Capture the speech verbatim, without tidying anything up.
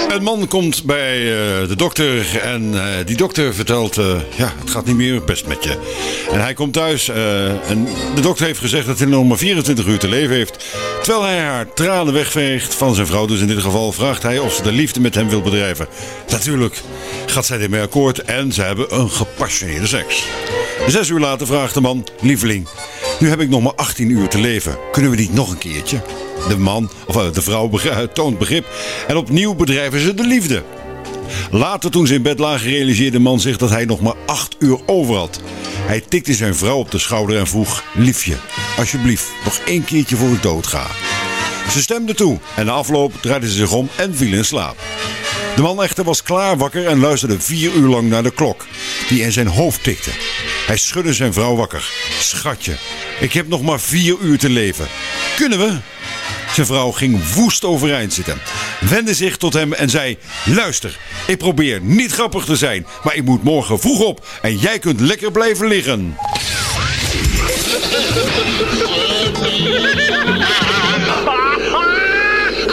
Een man komt bij uh, de dokter en uh, die dokter vertelt, uh, ja, het gaat niet meer best met je. En hij komt thuis uh, en de dokter heeft gezegd dat hij nog maar vierentwintig uur te leven heeft. Terwijl hij haar tranen wegveegt van zijn vrouw, dus in dit geval vraagt hij of ze de liefde met hem wil bedrijven. Natuurlijk gaat zij ermee akkoord en ze hebben een gepassioneerde seks. Zes uur later vraagt de man, lieveling, nu heb ik nog maar achttien uur te leven. Kunnen we niet nog een keertje? De man, of de vrouw toont begrip en opnieuw bedrijven ze de liefde. Later, toen ze in bed lagen, realiseerde de man zich dat hij nog maar acht uur over had. Hij tikte zijn vrouw op de schouder en vroeg, liefje, alsjeblieft, nog één keertje voor ik dood ga. Ze stemde toe en na afloop draaide ze zich om en viel in slaap. De man echter was klaar wakker en luisterde vier uur lang naar de klok, die in zijn hoofd tikte. Hij schudde zijn vrouw wakker. Schatje, ik heb nog maar vier uur te leven. Kunnen we? Zijn vrouw ging woest overeind zitten, wendde zich tot hem en zei, luister, ik probeer niet grappig te zijn, maar ik moet morgen vroeg op en jij kunt lekker blijven liggen.